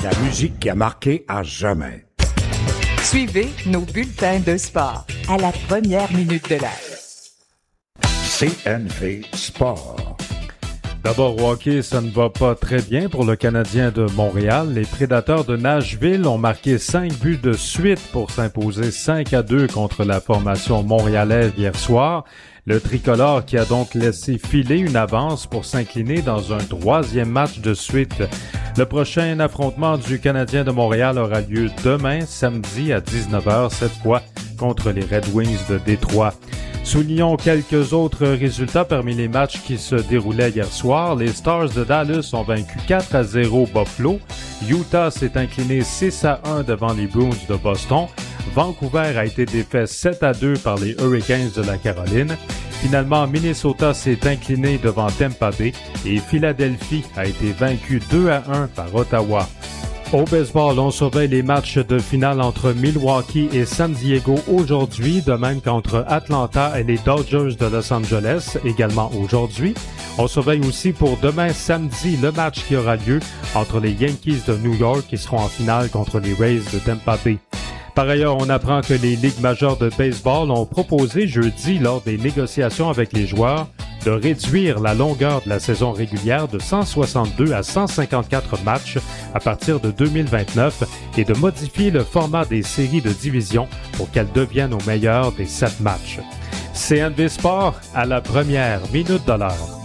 La musique qui a marqué à jamais. Suivez nos bulletins de sport à la première minute de l'heure. CNV Sport. D'abord, au hockey, ça ne va pas très bien pour le Canadien de Montréal. Les Prédateurs de Nashville ont marqué 5 buts de suite pour s'imposer 5-2 contre la formation montréalaise hier soir. Le tricolore qui a donc laissé filer une avance pour s'incliner dans un 3e match de suite. Le prochain affrontement du Canadien de Montréal aura lieu demain, samedi à 19h, cette fois contre les Red Wings de Détroit. Soulignons quelques autres résultats parmi les matchs qui se déroulaient hier soir. Les Stars de Dallas ont vaincu 4-0 Buffalo. Utah s'est incliné 6-1 devant les Bruins de Boston. Vancouver a été défait 7-2 par les Hurricanes de la Caroline. Finalement, Minnesota s'est incliné devant Tampa Bay et Philadelphie a été vaincu 2-1 par Ottawa. Au baseball, on surveille les matchs de finale entre Milwaukee et San Diego aujourd'hui, de même qu'entre Atlanta et les Dodgers de Los Angeles, également aujourd'hui. On surveille aussi pour demain samedi le match qui aura lieu entre les Yankees de New York qui seront en finale contre les Rays de Tampa Bay. Par ailleurs, on apprend que les ligues majeures de baseball ont proposé jeudi, lors des négociations avec les joueurs, de réduire la longueur de la saison régulière de 162 à 154 matchs à partir de 2029 et de modifier le format des séries de division pour qu'elles deviennent au meilleur des 7 matchs. CNV Sport à la première minute de l'heure.